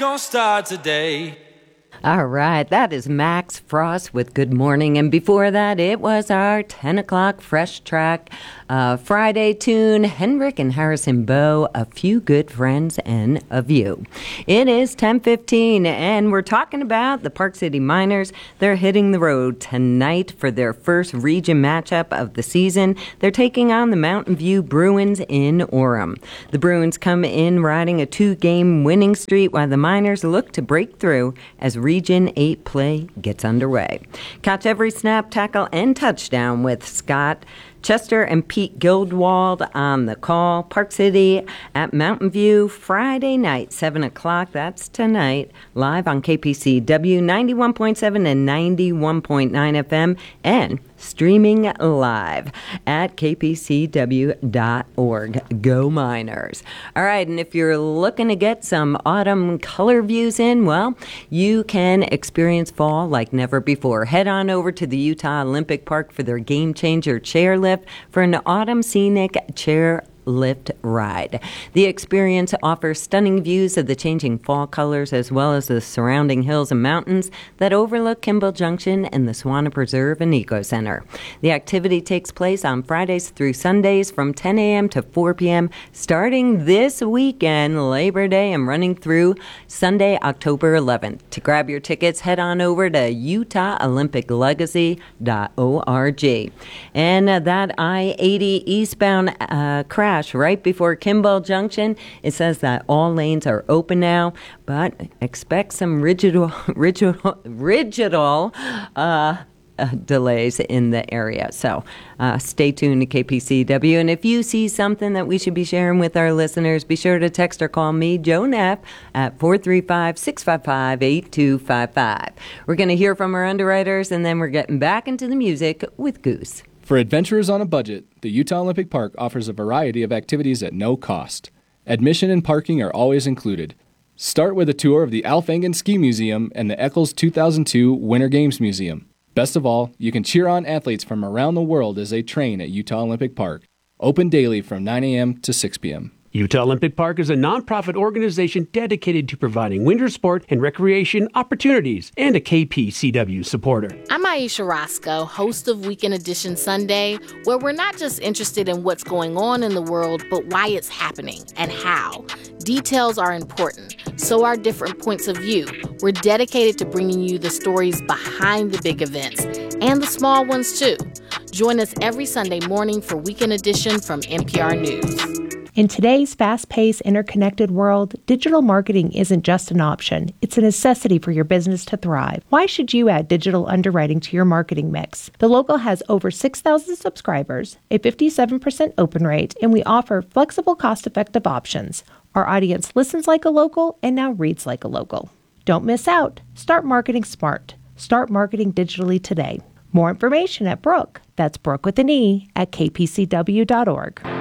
Gonna start today. All right, that is Max Frost with Good Morning. And before that, it was our 10 o'clock Fresh Track Friday tune, Hendrick and Harrison Bow, A Few Good Friends and a View. It is 10:15, and we're talking about the Park City Miners. They're hitting the road tonight for their first region matchup of the season. They're taking on the Mountain View Bruins in Orem. The Bruins come in riding a 2-game winning streak, while the Miners look to break through as Region 8 play gets underway. Catch every snap, tackle, and touchdown with Scott Chester and Pete Gildwald on the call. Park City at Mountain View, Friday night, 7 o'clock. That's tonight, live on KPCW 91.7 and 91.9 FM, and streaming live at kpcw.org. Go Miners. All right, and if you're looking to get some autumn color views in, well, you can experience fall like never before. Head on over to the Utah Olympic Park for their Game Changer chairlift for an autumn scenic chair lift ride. The experience offers stunning views of the changing fall colors as well as the surrounding hills and mountains that overlook Kimball Junction and the Swana Preserve and Eco Center. The activity takes place on Fridays through Sundays from 10 a.m. to 4 p.m. starting this weekend, Labor Day, and running through Sunday, October 11th. To grab your tickets, head on over to UtahOlympicLegacy.org. And that I-80 eastbound crash right before Kimball Junction. It says that all lanes are open now, but expect some rigidal delays in the area. So stay tuned to KPCW. And if you see something that we should be sharing with our listeners, be sure to text or call me, Joe Neff, at 435-655-8255. We're going to hear from our underwriters, and then we're getting back into the music with Goose. For adventurers on a budget, the Utah Olympic Park offers a variety of activities at no cost. Admission and parking are always included. Start with a tour of the Alf Engen Ski Museum and the Eccles 2002 Winter Games Museum. Best of all, you can cheer on athletes from around the world as they train at Utah Olympic Park. Open daily from 9 a.m. to 6 p.m. Utah Olympic Park is a nonprofit organization dedicated to providing winter sport and recreation opportunities and a KPCW supporter. I'm Aisha Roscoe, host of Weekend Edition Sunday, where we're not just interested in what's going on in the world, but why it's happening and how. Details are important, so are different points of view. We're dedicated to bringing you the stories behind the big events and the small ones too. Join us every Sunday morning for Weekend Edition from NPR News. In today's fast-paced, interconnected world, digital marketing isn't just an option. It's a necessity for your business to thrive. Why should you add digital underwriting to your marketing mix? The Local has over 6,000 subscribers, a 57% open rate, and we offer flexible, cost-effective options. Our audience listens like a local and now reads like a local. Don't miss out. Start marketing smart. Start marketing digitally today. More information at Brooke, that's Brooke with an E, at kpcw.org.